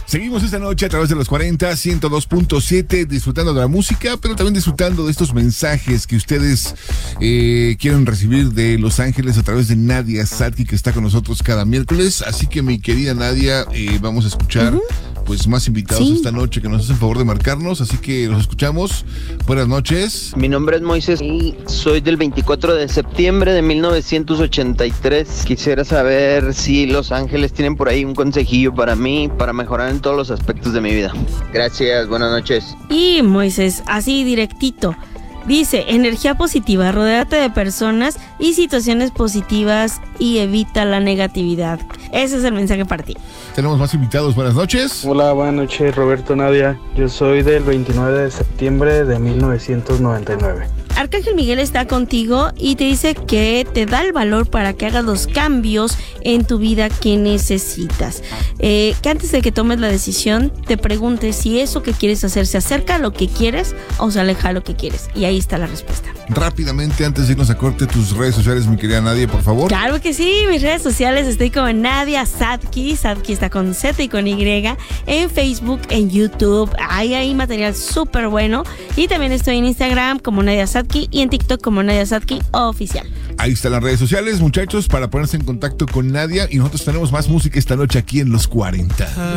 Seguimos esta noche a través de los 40, 102.7, disfrutando de la música, pero también disfrutando de estos mensajes que ustedes quieren recibir de Los Ángeles a través de Nadia Sadki, que está con nosotros cada miércoles. Así que, mi querida Nadia, vamos a escuchar pues más invitados esta noche que nos hacen favor de marcarnos, así que los escuchamos. Buenas noches. Mi nombre es Moisés y soy del 24 de septiembre de 1983. Quisiera saber si Los Ángeles tienen por ahí un consejillo para mí, para mejorar en todos los aspectos de mi vida. Gracias, buenas noches. Y Moisés, así directito. Dice, energía positiva, rodéate de personas y situaciones positivas y evita la negatividad. Ese es el mensaje para ti. Tenemos más invitados, buenas noches. Hola, buenas noches, Roberto, Nadia. Yo soy del 29 de septiembre de 1999. Arcángel Miguel está contigo y te dice que te da el valor para que hagas los cambios en tu vida que necesitas. Que antes de que tomes la decisión, te preguntes si eso que quieres hacer se acerca a lo que quieres o se aleja a lo que quieres. Y ahí está la respuesta. Rápidamente, antes de irnos a corte, tus redes sociales, mi querida Nadia, por favor. Claro que sí, mis redes sociales estoy como Nadia Sadki. Sadki está con Z y con Y. En Facebook, en YouTube, hay material súper bueno. Y también estoy en Instagram como Nadia Sadki y en TikTok como Nadia Sadki Oficial. Ahí están las redes sociales, muchachos, para ponerse en contacto con Nadia. Y nosotros tenemos más música esta noche aquí en Los 40.